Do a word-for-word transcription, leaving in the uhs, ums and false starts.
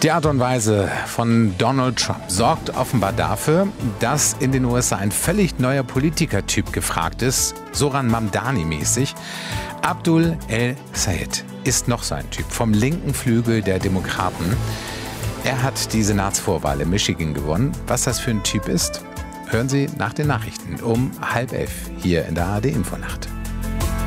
Die Art und Weise von Donald Trump sorgt offenbar dafür, dass in den U S A ein völlig neuer Politikertyp gefragt ist, Zoran Mamdani-mäßig. Abdul El-Sayed ist noch so ein Typ vom linken Flügel der Demokraten. Er hat die Senatsvorwahl in Michigan gewonnen. Was das für ein Typ ist, hören Sie nach den Nachrichten um halb elf hier in der A R D Infonacht.